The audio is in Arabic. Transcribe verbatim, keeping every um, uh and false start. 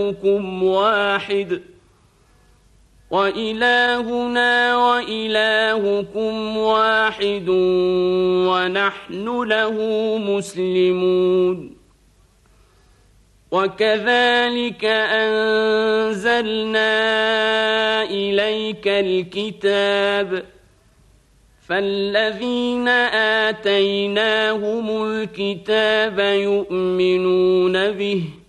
إلهكم واحد وإلهنا وإلهكم واحد ونحن له مسلمون وكذلك أنزلنا إليك الكتاب فالذين آتيناهم الكتاب يؤمنون به